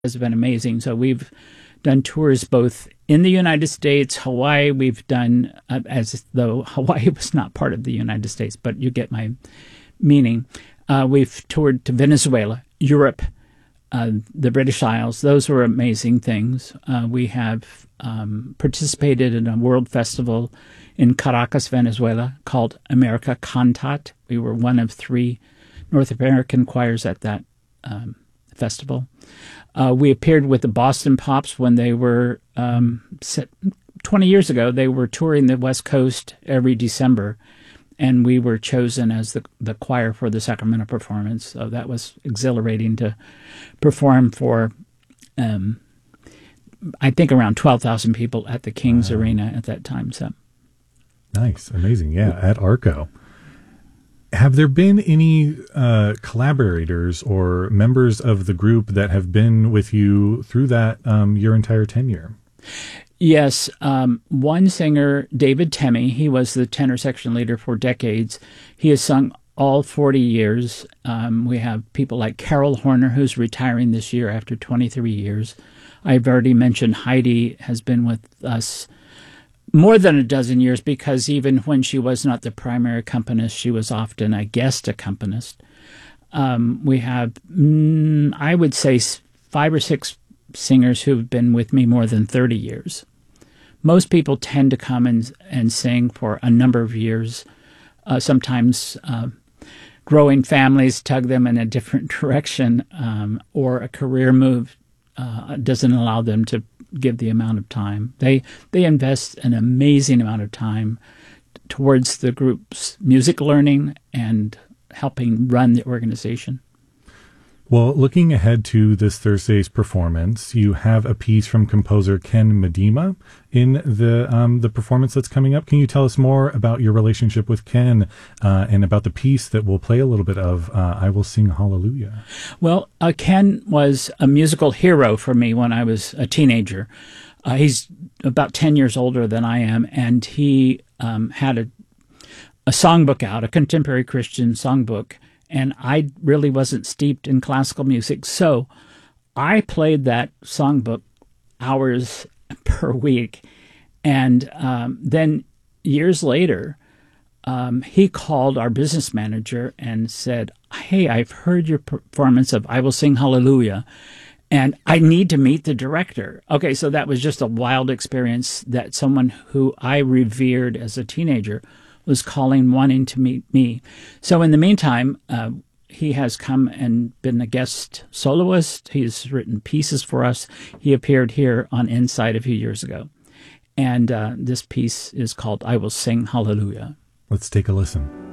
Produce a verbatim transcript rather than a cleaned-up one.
has been amazing. So we've done tours both in the United States, Hawaii. We've done, uh, as though Hawaii was not part of the United States, but you get my meaning. Uh, we've toured to Venezuela, Europe, uh, the British Isles. Those were amazing things. Uh, we have um, participated in a world festival in Caracas, Venezuela, called America Cantat. We were one of three North American choirs at that um, festival. Uh, we appeared with the Boston Pops when they were, um, twenty years ago, they were touring the West Coast every December, and we were chosen as the, the choir for the Sacramento performance. So that was exhilarating to perform for, um, I think, around twelve thousand people at the King's wow. Arena at that time. So nice, amazing. Yeah, at Arco. Have there been any uh, collaborators or members of the group that have been with you through that um, your entire tenure? Yes. Um, one singer, David Temme, he was the tenor section leader for decades. He has sung all forty years. Um, we have people like Carol Horner, who's retiring this year after twenty-three years. I've already mentioned Heidi has been with us more than a dozen years, because even when she was not the primary accompanist, she was often a guest accompanist. Um, we have, mm, I would say, five or six singers who've been with me more than thirty years. Most people tend to come and, and sing for a number of years. Uh, sometimes uh, growing families tug them in a different direction, um, or a career move uh, doesn't allow them to give the amount of time. They they invest an amazing amount of time towards the group's music learning and helping run the organization. Well, looking ahead to this Thursday's performance, you have a piece from composer Ken Medema in the um, the performance that's coming up. Can you tell us more about your relationship with Ken uh, and about the piece that we'll play a little bit of, uh, I Will Sing Hallelujah? Well, uh, Ken was a musical hero for me when I was a teenager. Uh, he's about ten years older than I am, and he um, had a, a songbook out, a contemporary Christian songbook, and I really wasn't steeped in classical music. So I played that songbook hours per week. And um, then years later, um, he called our business manager and said, "Hey, I've heard your performance of I Will Sing Hallelujah, and I need to meet the director." Okay, so that was just a wild experience that someone who I revered as a teenager was calling, wanting to meet me. So in the meantime, uh, he has come and been a guest soloist. He's written pieces for us. He appeared here on Insight a few years ago. And uh, this piece is called I Will Sing Hallelujah. Let's take a listen.